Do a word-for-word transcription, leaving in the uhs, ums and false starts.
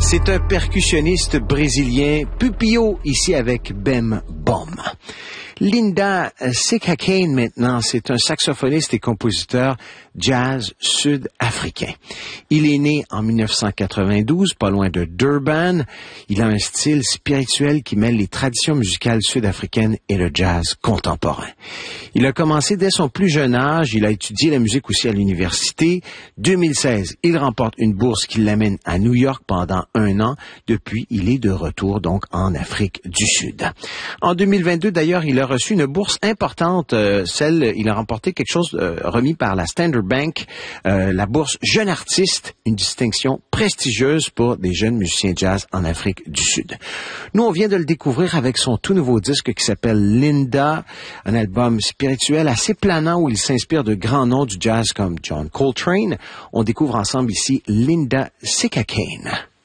C'est un percussionniste brésilien, Pupio, ici avec Bem Bom. Linda Sekhakhane, maintenant, c'est un saxophoniste et compositeur jazz sud-africain. Il est né en dix-neuf cent quatre-vingt-douze, pas loin de Durban. Il a un style spirituel qui mêle les traditions musicales sud-africaines et le jazz contemporain. Il a commencé dès son plus jeune âge. Il a étudié la musique aussi à l'université. deux mille seize, il remporte une bourse qui l'amène à New York pendant un an. Depuis, il est de retour donc en Afrique du Sud. En deux mille vingt-deux, d'ailleurs, il a reçu une bourse importante, euh, celle, il a remporté quelque chose euh, remis par la Standard Bank, euh, la bourse Jeune Artiste, une distinction prestigieuse pour des jeunes musiciens jazz en Afrique du Sud. Nous, on vient de le découvrir avec son tout nouveau disque qui s'appelle Linda, un album spirituel assez planant où il s'inspire de grands noms du jazz comme John Coltrane. On découvre ensemble ici Linda Sekhakhane.